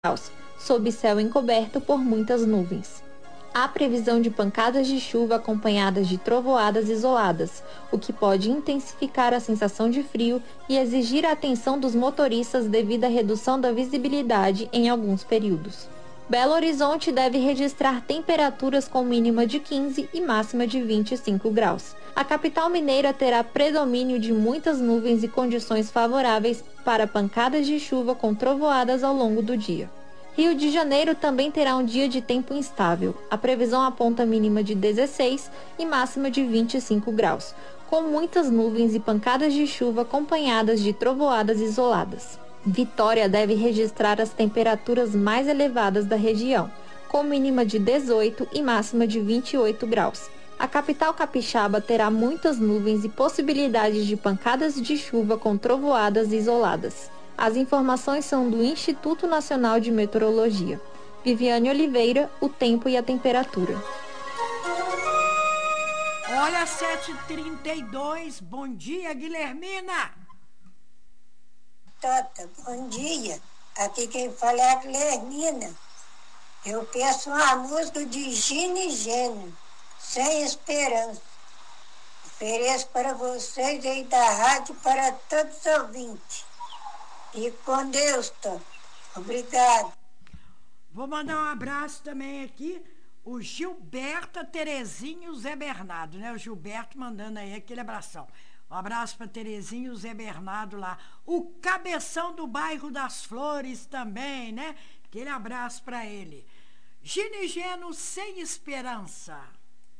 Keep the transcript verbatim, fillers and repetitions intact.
graus, sob céu encoberto por muitas nuvens. Há previsão de pancadas de chuva acompanhadas de trovoadas isoladas, o que pode intensificar a sensação de frio e exigir a atenção dos motoristas devido à redução da visibilidade em alguns períodos. Belo Horizonte deve registrar temperaturas com mínima de quinze e máxima de vinte e cinco graus. A capital mineira terá predomínio de muitas nuvens e condições favoráveis para pancadas de chuva com trovoadas ao longo do dia. Rio de Janeiro também terá um dia de tempo instável. A previsão aponta mínima de dezesseis e máxima de vinte e cinco graus, com muitas nuvens e pancadas de chuva acompanhadas de trovoadas isoladas. Vitória deve registrar as temperaturas mais elevadas da região, com mínima de dezoito e máxima de vinte e oito graus. A capital capixaba terá muitas nuvens e possibilidades de pancadas de chuva com trovoadas isoladas. As informações são do Instituto Nacional de Meteorologia. Viviane Oliveira, o tempo e a temperatura. Olha, sete e trinta e dois, bom dia, Guilhermina. Tota, bom dia. Aqui quem fala é a Guilhermina. Eu peço uma música de Gino e Gênio, Sem Esperança. Ofereço para vocês aí da rádio, para todos os ouvintes. E com Deus, Tota. Obrigado. Vou mandar um abraço também aqui, o Gilberto, a Terezinha e o Zé Bernardo, né? O Gilberto mandando aí aquele abração. Um abraço para Terezinha e o Zé Bernardo lá. O Cabeção do Bairro das Flores também, né? Aquele abraço para ele. Ginigeno Sem Esperança.